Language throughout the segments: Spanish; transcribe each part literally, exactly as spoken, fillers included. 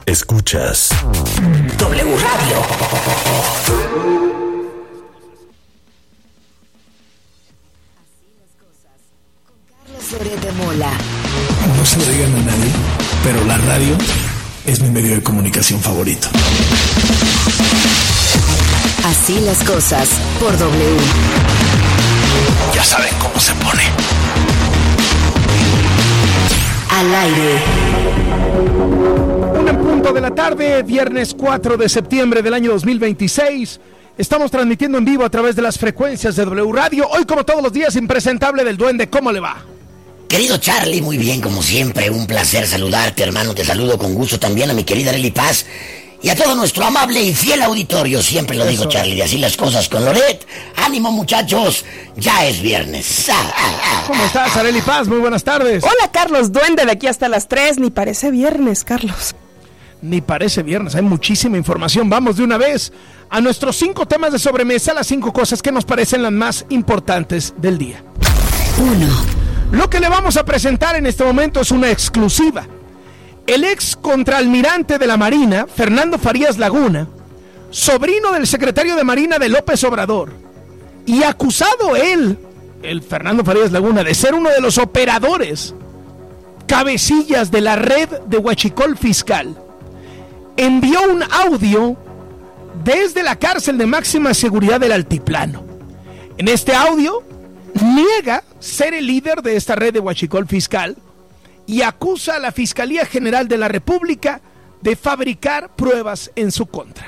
Escuchas W Radio. Loret de Mola. No se lo digan a nadie, pero la radio es mi medio de comunicación favorito. Así las cosas por W. Ya saben cómo se pone. Al aire. Un en punto de la tarde, viernes cuatro de septiembre del año dos mil veintiséis. Estamos transmitiendo en vivo a través de las frecuencias de W Radio. Hoy, como todos los días, impresentable del Duende. ¿Cómo le va? Querido Charlie, muy bien, como siempre, un placer saludarte, hermano. Te saludo con gusto también a mi querida Lely Paz y a todo nuestro amable y fiel auditorio. Siempre lo Eso. digo, Charlie, así las cosas con Loret. Ánimo, muchachos, ya es viernes. Ah, ah, ah, ¿Cómo estás, Arely Paz? Muy buenas tardes. Hola, Carlos Duende, de aquí hasta las tres. Ni parece viernes, Carlos. Ni parece viernes, hay muchísima información. Vamos de una vez a nuestros cinco temas de sobremesa, las cinco cosas que nos parecen las más importantes del día. Uno. Lo que le vamos a presentar en este momento es una exclusiva. El ex contraalmirante de la Marina, Fernando Farías Laguna, sobrino del secretario de Marina de López Obrador, y acusado él, el Fernando Farías Laguna, de ser uno de los operadores, cabecillas de la red de huachicol fiscal, envió un audio desde la cárcel de máxima seguridad del Altiplano. En este audio niega ser el líder de esta red de huachicol fiscal y acusa a la Fiscalía General de la República de fabricar pruebas en su contra.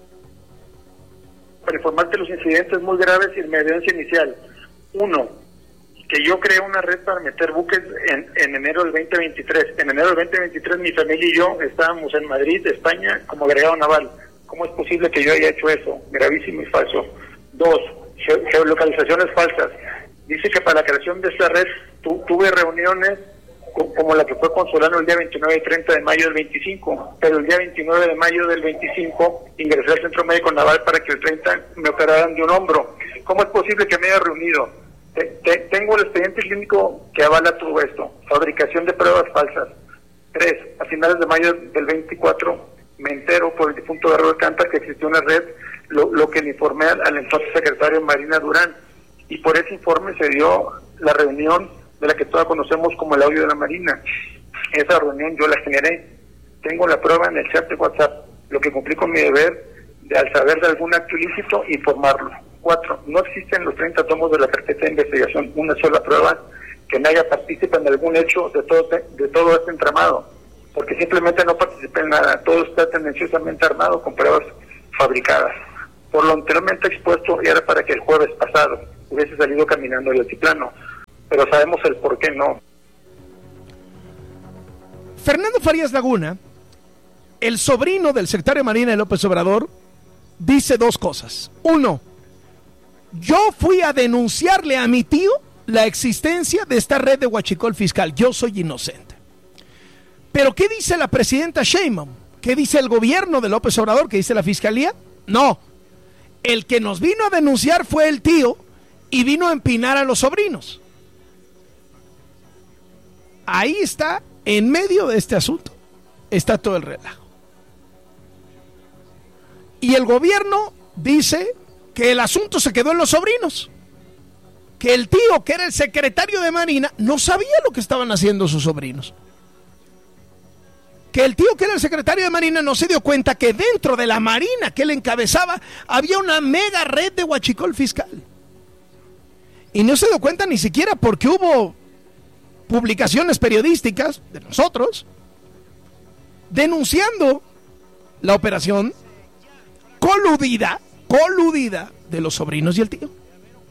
Para informarte los incidentes muy graves y mi evidencia inicial. Uno, que yo creé una red para meter buques en, en enero del veinte veintitrés. En enero del veinte veintitrés mi familia y yo estábamos en Madrid, España, como agregado naval. ¿Cómo es posible que yo haya hecho eso? Gravísimo y falso. Dos, ge- geolocalizaciones falsas. Dice que para la creación de esta red tu, tuve reuniones co- como la que fue con Solano el día veintinueve y treinta de mayo del veinticinco, pero el día veintinueve de mayo del veinticinco ingresé al Centro Médico Naval para que el treinta me operaran de un hombro. ¿Cómo es posible que me haya reunido? Te, te, tengo el expediente clínico que avala todo esto. Fabricación de pruebas falsas. Tres, a finales de mayo del veinticuatro me entero por el difunto Garro Alcántara que existió una red, lo, lo que le informé al, al entonces secretario Marina Durán. Y por ese informe se dio la reunión de la que todos conocemos como el audio de la Marina. Esa reunión yo la generé. Tengo la prueba en el chat de WhatsApp. Lo que cumplí con mi deber de, al saber de algún acto ilícito, informarlo. Cuatro, no existen los treinta tomos de la carpeta de investigación una sola prueba que me haga partícipe en algún hecho de todo, de todo este entramado. Porque simplemente no participé en nada. Todo está tendenciosamente armado con pruebas fabricadas. Por lo anteriormente expuesto, era para que el jueves pasado hubiese salido caminando el altiplano, pero sabemos el por qué no. Fernando Farías Laguna, el sobrino del secretario de Marina de López Obrador, dice dos cosas. Uno, yo fui a denunciarle a mi tío la existencia de esta red de huachicol fiscal. Yo soy inocente. Pero ¿qué dice la presidenta Sheinbaum? ¿Qué dice el gobierno de López Obrador? ¿Qué dice la fiscalía? No. El que nos vino a denunciar fue el tío y vino a empinar a los sobrinos. Ahí está, en medio de este asunto, está todo el relajo. Y el gobierno dice que el asunto se quedó en los sobrinos. Que el tío, que era el secretario de Marina, no sabía lo que estaban haciendo sus sobrinos. Que el tío, que era el secretario de Marina, no se dio cuenta que dentro de la Marina que él encabezaba había una mega red de huachicol fiscal. Y no se dio cuenta ni siquiera porque hubo publicaciones periodísticas de nosotros denunciando la operación coludida, coludida de los sobrinos y el tío.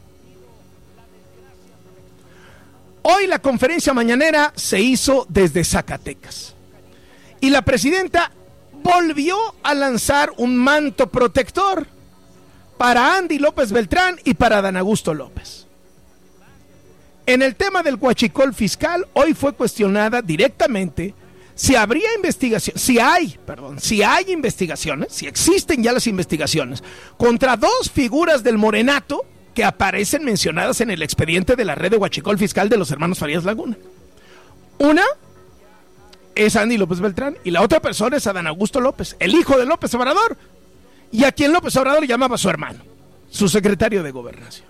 Hoy la conferencia mañanera se hizo desde Zacatecas. Y la presidenta volvió a lanzar un manto protector para Andy López Beltrán y para Dan Augusto López. En el tema del huachicol fiscal, hoy fue cuestionada directamente si habría investigación, si hay, perdón, si hay investigaciones, si existen ya las investigaciones contra dos figuras del morenato que aparecen mencionadas en el expediente de la red de huachicol fiscal de los hermanos Farías Laguna. Una, es Andy López Beltrán, y la otra persona es Adán Augusto López, el hijo de López Obrador, y a quien López Obrador llamaba su hermano, su secretario de Gobernación.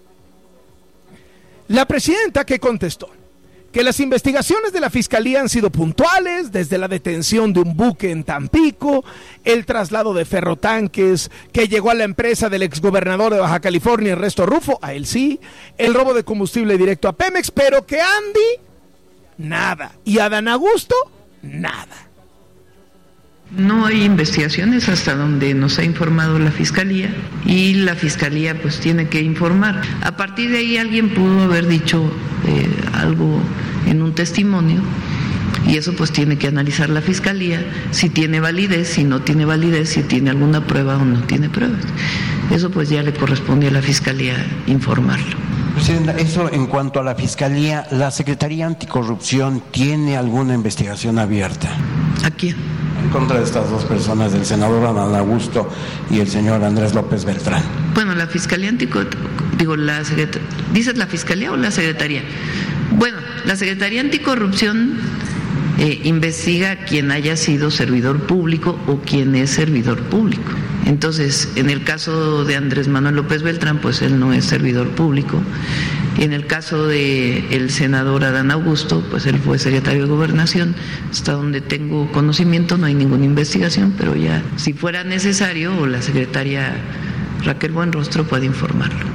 La presidenta, ¿qué contestó? Que las investigaciones de la Fiscalía han sido puntuales, desde la detención de un buque en Tampico, el traslado de ferrotanques que llegó a la empresa del exgobernador de Baja California, Ernesto Rufo, a él sí, el robo de combustible directo a Pemex, pero que Andy, nada, y Adán Augusto, nada. No hay investigaciones hasta donde nos ha informado la Fiscalía, y la Fiscalía pues tiene que informar. A partir de ahí alguien pudo haber dicho eh, algo en un testimonio, y eso pues tiene que analizar la Fiscalía, si tiene validez, si no tiene validez, si tiene alguna prueba o no tiene pruebas. Eso pues ya le corresponde a la Fiscalía informarlo. Presidenta, eso en cuanto a la Fiscalía, ¿la Secretaría Anticorrupción tiene alguna investigación abierta? ¿A quién? En contra de estas dos personas, del senador Adán Augusto y el señor Andrés López Beltrán. Bueno, la Fiscalía Anticorrupción, digo, la Secretaría, ¿dices la Fiscalía o la Secretaría? Bueno, la Secretaría Anticorrupción eh, investiga a quien haya sido servidor público o quien es servidor público. Entonces, en el caso de Andrés Manuel López Beltrán, pues él no es servidor público. En el caso de el senador Adán Augusto, pues él fue secretario de Gobernación. Hasta donde tengo conocimiento no hay ninguna investigación, pero ya si fuera necesario, o la secretaria Raquel Buenrostro puede informarlo.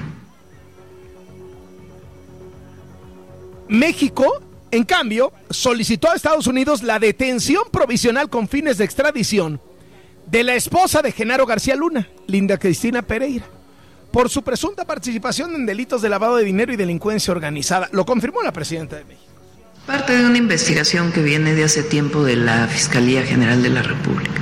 México, en cambio, solicitó a Estados Unidos la detención provisional con fines de extradición de la esposa de Genaro García Luna, Linda Cristina Pereira, por su presunta participación en delitos de lavado de dinero y delincuencia organizada. Lo confirmó la presidenta de México. Parte de una investigación que viene de hace tiempo de la Fiscalía General de la República.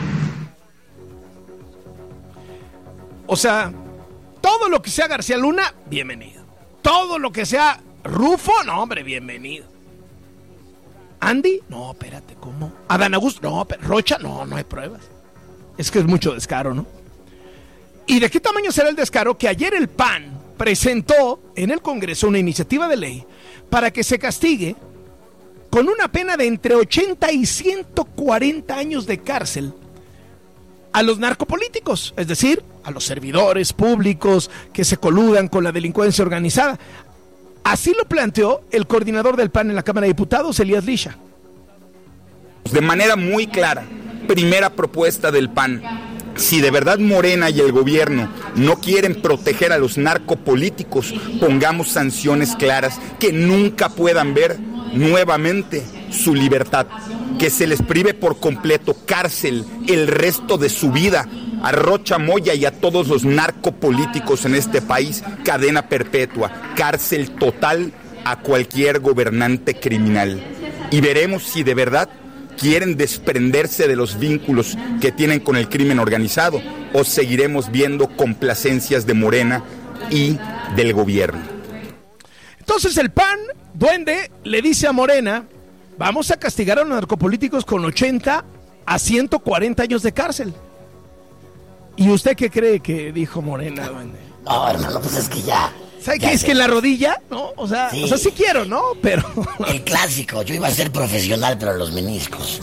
O sea, todo lo que sea García Luna, bienvenido. Todo lo que sea Rufo, no, hombre, bienvenido. Andy, no, espérate, ¿cómo? Adán Augusto, no, pero Rocha, no, no hay pruebas. Es que es mucho descaro, ¿no? ¿Y de qué tamaño será el descaro? Que ayer el P A N presentó en el Congreso una iniciativa de ley para que se castigue con una pena de entre ochenta y ciento cuarenta años de cárcel a los narcopolíticos, es decir, a los servidores públicos que se coludan con la delincuencia organizada. Así lo planteó el coordinador del P A N en la Cámara de Diputados, Elías Lisha. De manera muy clara, primera propuesta del P A N. Si de verdad Morena y el gobierno no quieren proteger a los narcopolíticos, pongamos sanciones claras que nunca puedan ver nuevamente su libertad, que se les prive por completo, cárcel el resto de su vida, a Rocha Moya y a todos los narcopolíticos en este país, cadena perpetua, cárcel total a cualquier gobernante criminal. Y veremos si de verdad quieren desprenderse de los vínculos que tienen con el crimen organizado, o seguiremos viendo complacencias de Morena y del gobierno. Entonces el P A N, duende, le dice a Morena: vamos a castigar a los narcopolíticos con ochenta a ciento cuarenta años de cárcel. ¿Y usted qué cree que dijo Morena, duende? No, hermano, pues es que ya... ¿Sabe qué? Es que en la rodilla, ¿no? O sea, sí. o sea, sí quiero, ¿no? Pero... El clásico, yo iba a ser profesional, pero los meniscos.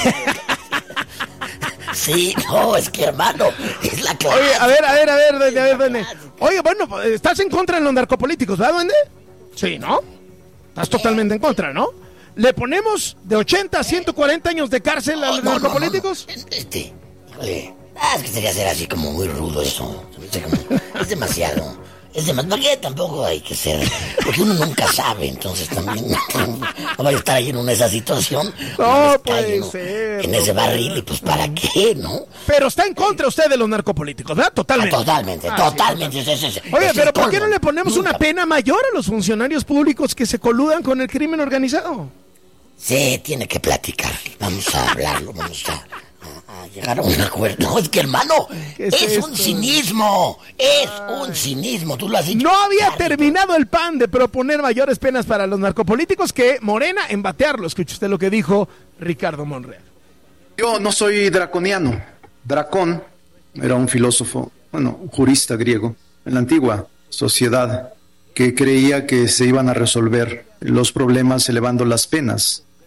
Sí, no, es que, hermano, es la clase. Oye, a ver, a ver, a ver, duende, a ver, duende. Oye, bueno, estás en contra de los narcopolíticos, ¿verdad, duende? Sí, ¿no? Estás totalmente en contra, ¿no? ¿Le ponemos de ochenta a ciento cuarenta años de cárcel a los no, narcopolíticos? No, no, no. Este, híjole, ah, es que sería ser así como muy rudo eso. Es demasiado. Es demasiado. ¿Para qué tampoco hay que ser? Porque uno nunca sabe, entonces también no vaya a estar ahí en una esa situación. No puede ser. En no ese barril, y pues ¿para qué, no? Pero está en contra usted de los narcopolíticos, ¿verdad? Totalmente. Ah, totalmente, ah, totalmente. Sí, sí, sí. Oye, ese pero ¿por qué no le nunca. ponemos una pena mayor a los funcionarios públicos que se coludan con el crimen organizado? Sí, tiene que platicar. Vamos a hablarlo, vamos a... a llegar a un acuerdo. No, es que, hermano, es, es un cinismo. Es Ay. un cinismo, tú lo has dicho. No había Ay. terminado el P A N de proponer mayores penas para los narcopolíticos que Morena en batearlo. Escuche usted lo que dijo Ricardo Monreal. Yo no soy draconiano. Dracón era un filósofo, bueno, un jurista griego, en la antigua sociedad, que creía que se iban a resolver los problemas elevando las penas.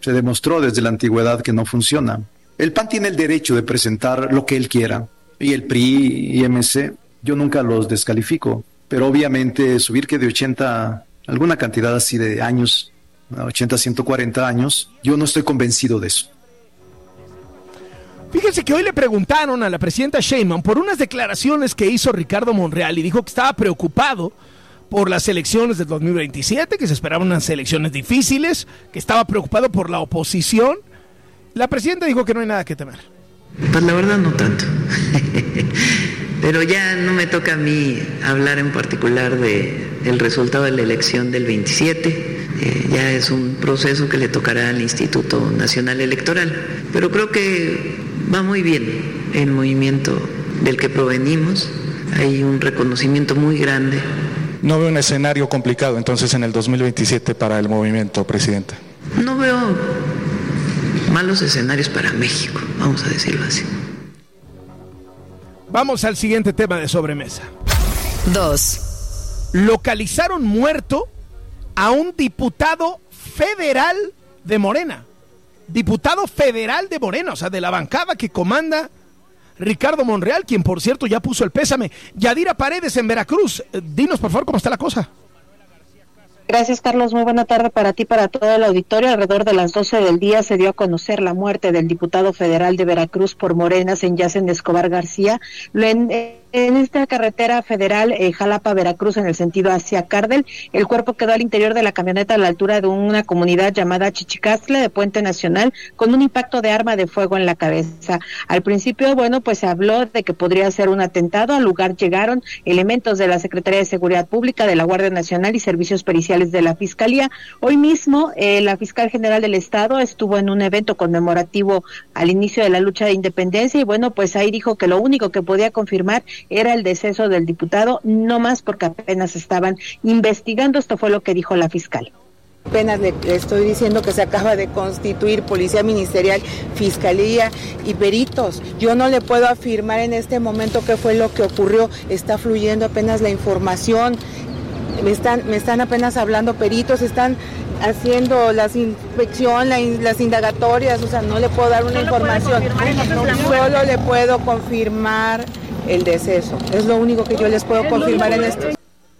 Se demostró desde la antigüedad que no funciona. El P A N tiene el derecho de presentar lo que él quiera, y el P R I y M C, yo nunca los descalifico, pero obviamente subir que de ochenta, alguna cantidad así de años, ochenta a ciento cuarenta años, yo no estoy convencido de eso. Fíjense que hoy le preguntaron a la presidenta Sheinbaum por unas declaraciones que hizo Ricardo Monreal y dijo que estaba preocupado por las elecciones del dos mil veintisiete, que se esperaban unas elecciones difíciles, que estaba preocupado por la oposición. La presidenta dijo que no hay nada que temer. Pues la verdad no tanto. Pero ya no me toca a mí hablar en particular de el resultado de la elección del veintisiete. Eh, ya es un proceso que le tocará al Instituto Nacional Electoral. Pero creo que va muy bien el movimiento del que provenimos. Hay un reconocimiento muy grande. No veo un escenario complicado entonces en el dos mil veintisiete para el movimiento, presidenta. No veo malos escenarios para México, vamos a decirlo así. Vamos al siguiente tema de sobremesa. Dos. Localizaron muerto a un diputado federal de Morena. Diputado federal de Morena, o sea, de la bancada que comanda Ricardo Monreal, quien por cierto ya puso el pésame. Yadira Paredes en Veracruz. Dinos por favor cómo está la cosa. Gracias, Carlos. Muy buena tarde para ti, para todo el auditorio. Alrededor de las doce del día se dio a conocer la muerte del diputado federal de Veracruz por Morena, Senyacen Escobar García. En, en esta carretera federal eh, Jalapa-Veracruz, en el sentido hacia Cardel, el cuerpo quedó al interior de la camioneta a la altura de una comunidad llamada Chichicastle de Puente Nacional, con un impacto de arma de fuego en la cabeza. Al principio, bueno, pues se habló de que podría ser un atentado. Al lugar llegaron elementos de la Secretaría de Seguridad Pública, de la Guardia Nacional y servicios periciales de la Fiscalía. Hoy mismo eh, la fiscal general del Estado estuvo en un evento conmemorativo al inicio de la lucha de independencia y bueno, pues ahí dijo que lo único que podía confirmar era el deceso del diputado, no más porque apenas estaban investigando. Esto fue lo que dijo la fiscal. Apenas le estoy diciendo que se acaba de constituir Policía Ministerial, Fiscalía y peritos. Yo no le puedo afirmar en este momento qué fue lo que ocurrió. Está fluyendo apenas la información. Me están, me están apenas hablando peritos, están haciendo la inspección, la, las indagatorias, o sea, no le puedo dar una información, solo le puedo confirmar el deceso, es lo único que yo les puedo confirmar en esto.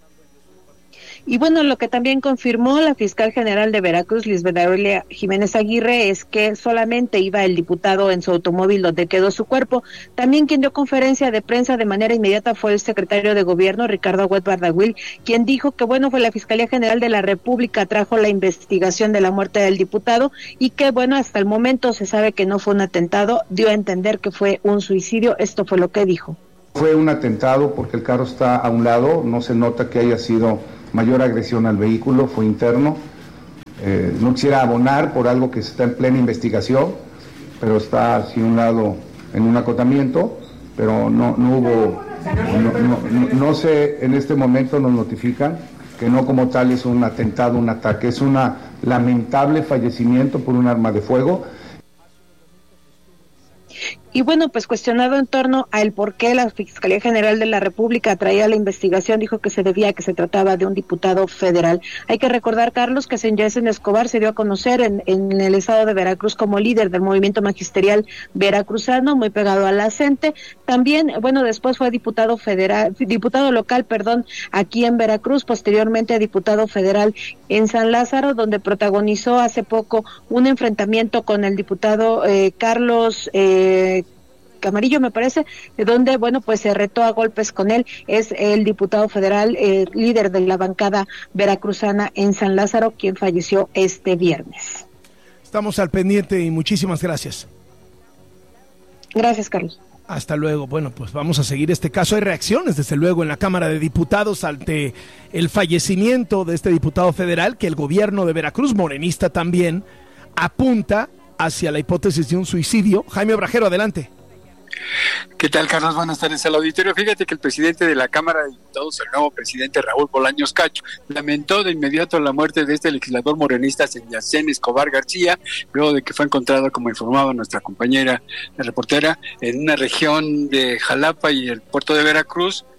Y bueno, lo que también confirmó la fiscal general de Veracruz, Lisbeth Aurelia Jiménez Aguirre, es que solamente iba el diputado en su automóvil donde quedó su cuerpo. También quien dio conferencia de prensa de manera inmediata fue el secretario de Gobierno, Ricardo Agüed Bardagüil, quien dijo que bueno, fue la Fiscalía General de la República trajo la investigación de la muerte del diputado y que bueno, hasta el momento se sabe que no fue un atentado, dio a entender que fue un suicidio. Esto fue lo que dijo. Fue un atentado porque el carro está a un lado, no se nota que haya sido mayor agresión al vehículo, fue interno. Eh, no quisiera abonar por algo que está en plena investigación, pero está hacia un lado en un acotamiento, pero no, no hubo, no, no, no, no sé, en este momento nos notifican que no como tal es un atentado, un ataque, es un lamentable fallecimiento por un arma de fuego. Y bueno, pues cuestionado en torno al por qué la Fiscalía General de la República traía la investigación, dijo que se debía a que se trataba de un diputado federal. Hay que recordar, Carlos, que Senyacen Escobar se dio a conocer en, en el estado de Veracruz como líder del movimiento magisterial veracruzano, muy pegado a la C E N T E. También, bueno, después fue diputado federal, diputado local, perdón, aquí en Veracruz, posteriormente diputado federal en San Lázaro, donde protagonizó hace poco un enfrentamiento con el diputado eh, Carlos eh, Camarillo, me parece, donde, bueno, pues se retó a golpes con él. Es el diputado federal, eh, líder de la bancada veracruzana en San Lázaro, quien falleció este viernes. Estamos al pendiente y muchísimas gracias. Gracias, Carlos. Hasta luego. Bueno, pues vamos a seguir este caso. Hay reacciones, desde luego, en la Cámara de Diputados ante el fallecimiento de este diputado federal, que el gobierno de Veracruz, morenista también, apunta hacia la hipótesis de un suicidio. Jaime Obrajero, adelante. ¿Qué tal, Carlos? Buenas tardes al auditorio. Fíjate que el presidente de la Cámara de Diputados, el nuevo presidente Raúl Bolaños Cacho, lamentó de inmediato la muerte de este legislador morenista Senyacen Escobar García, luego de que fue encontrado, como informaba nuestra compañera la reportera, en una región de Jalapa y el puerto de Veracruz,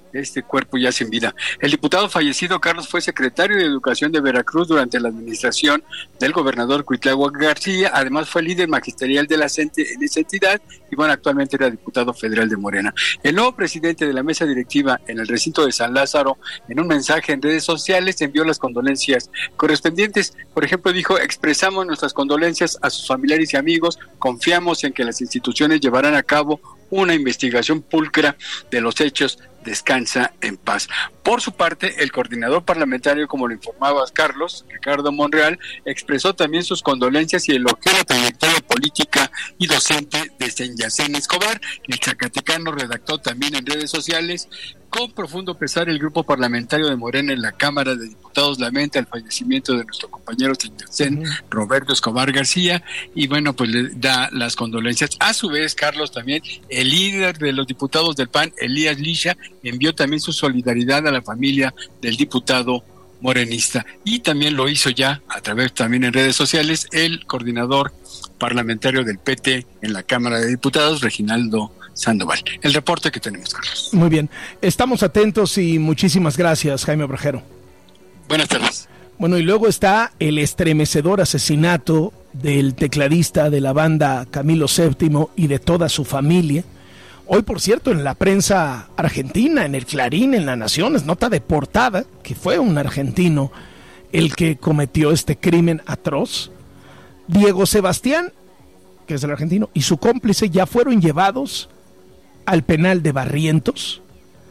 este cuerpo ya sin vida. El diputado fallecido, Carlos, fue secretario de Educación de Veracruz durante la administración del gobernador Cuitláhuac García. Además fue líder magisterial de la CENTE en esa entidad y bueno, actualmente era diputado federal de Morena. El nuevo presidente de la mesa directiva en el recinto de San Lázaro, en un mensaje en redes sociales, envió las condolencias correspondientes. Por ejemplo, dijo: expresamos nuestras condolencias a sus familiares y amigos, confiamos en que las instituciones llevarán a cabo una investigación pulcra de los hechos, descansa en paz. Por su parte, el coordinador parlamentario, como lo informaba Carlos, Ricardo Monreal, expresó también sus condolencias y elogió la trayectoria política y docente de San Yacén Escobar. El zacatecano redactó también en redes sociales: con profundo pesar, el grupo parlamentario de Morena en la Cámara de Diputados lamenta el fallecimiento de nuestro compañero San Yacén, Roberto Escobar García, y bueno, pues le da las condolencias. A su vez, Carlos, también el líder de los diputados del P A N, Elías Lisha, envió también su solidaridad a la familia del diputado morenista, y también lo hizo ya a través también en redes sociales el coordinador parlamentario del P T en la Cámara de Diputados, Reginaldo Sandoval. El reporte que tenemos, Carlos. Muy bien, estamos atentos y muchísimas gracias, Jaime Obrajero. Buenas tardes. Bueno, y luego está el estremecedor asesinato del tecladista de la banda Camilo séptimo y de toda su familia. Hoy, por cierto, en la prensa argentina, en el Clarín, en La Nación, es nota de portada que fue un argentino el que cometió este crimen atroz. Diego Sebastián, que es el argentino, y su cómplice ya fueron llevados al penal de Barrientos.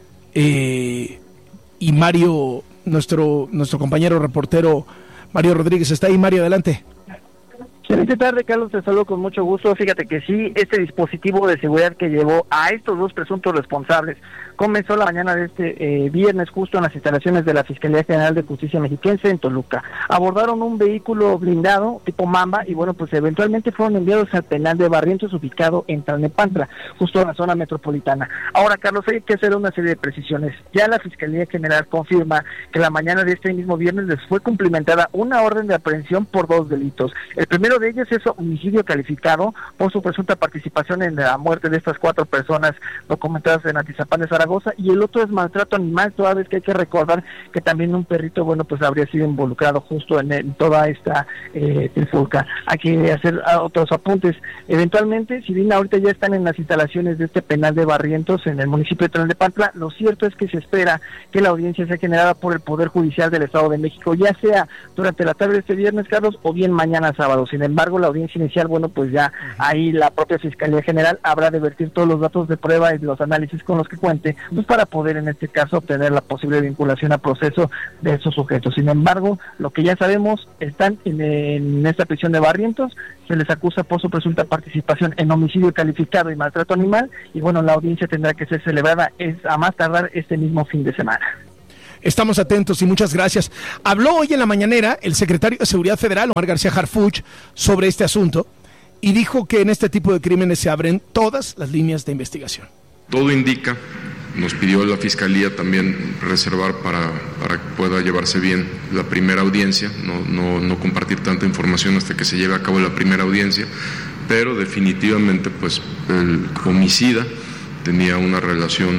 Eh, y Mario, nuestro, nuestro compañero reportero Mario Rodríguez, está ahí. Mario, adelante. Excelente tarde, Carlos, te saludo con mucho gusto. Fíjate que sí, este dispositivo de seguridad que llevó a estos dos presuntos responsables comenzó la mañana de este eh, viernes justo en las instalaciones de la Fiscalía General de Justicia Mexiquense en Toluca. Abordaron un vehículo blindado tipo Mamba y bueno, pues eventualmente fueron enviados al penal de Barrientos ubicado en Tlalnepantla, justo en la zona metropolitana. Ahora, Carlos, hay que hacer una serie de precisiones. Ya la Fiscalía General confirma que la mañana de este mismo viernes les fue cumplimentada una orden de aprehensión por dos delitos. El primero de ellos es homicidio calificado por su presunta participación en la muerte de estas cuatro personas documentadas en Atizapán de Zaragoza, y el otro es maltrato animal, toda vez que hay que recordar que también un perrito, bueno, pues habría sido involucrado justo en, en toda esta eh, trifulca. Hay que hacer otros apuntes. Eventualmente, si bien ahorita ya están en las instalaciones de este penal de Barrientos en el municipio de Tlalnepantla, lo cierto es que se espera que la audiencia sea generada por el Poder Judicial del Estado de México, ya sea durante la tarde de este viernes, Carlos, o bien mañana sábado. Sin embargo, la audiencia inicial, bueno, pues ya ahí la propia Fiscalía General habrá de vertir todos los datos de prueba y los análisis con los que cuente, pues para poder en este caso obtener la posible vinculación a proceso de esos sujetos. Sin embargo, lo que ya sabemos, están en, en esta prisión de Barrientos, se les acusa por su presunta participación en homicidio calificado y maltrato animal, y bueno, la audiencia tendrá que ser celebrada es a más tardar este mismo fin de semana. Estamos atentos y muchas gracias. Habló hoy en la mañanera el secretario de Seguridad Federal, Omar García Harfuch, sobre este asunto y dijo que en este tipo de crímenes se abren todas las líneas de investigación. Todo indica, nos pidió la Fiscalía también reservar para, para que pueda llevarse bien la primera audiencia, no, no, no compartir tanta información hasta que se lleve a cabo la primera audiencia, pero definitivamente pues el homicida tenía una relación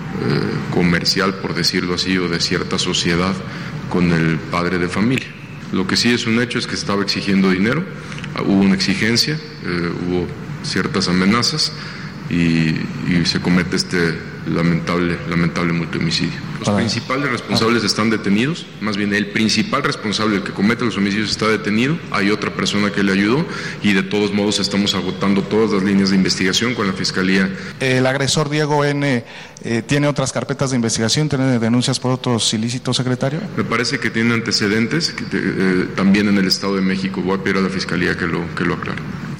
eh, comercial, por decirlo así, o de cierta sociedad con el padre de familia. Lo que sí es un hecho es que estaba exigiendo dinero, hubo una exigencia, eh, hubo ciertas amenazas y, y se comete este lamentable, lamentable multihomicidio. Los ah. principales responsables ah. están detenidos, más bien el principal responsable, el que comete los homicidios, está detenido, hay otra persona que le ayudó y de todos modos estamos agotando todas las líneas de investigación con la Fiscalía. El agresor Diego N. Eh, ¿tiene otras carpetas de investigación, tiene denuncias por otros ilícitos, secretario? Me parece que tiene antecedentes que te, eh, también en el Estado de México. Voy a pedir a la Fiscalía que lo, que lo aclare.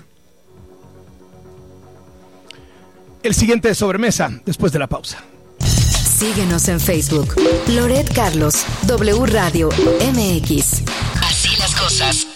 El siguiente de sobremesa, después de la pausa. Síguenos en Facebook. Loret Carlos, W Radio M X. Así las cosas.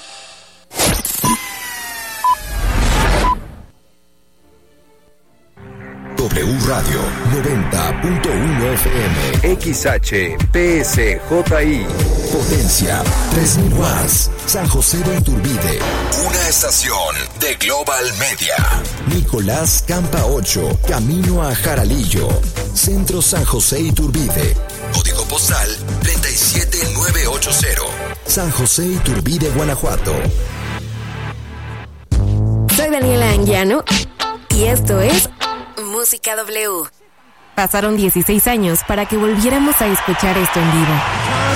W Radio noventa punto uno F M. X H P S J I. Potencia tres mil watts. San José de Iturbide. Una estación de Global Media. Nicolás Campa ocho, camino a Jaralillo. Centro San José Iturbide. Código postal treinta y siete nueve ochenta. San José Iturbide, Guanajuato. Soy Daniela Anguiano y esto es Música W. Pasaron dieciséis años para que volviéramos a escuchar esto en vivo.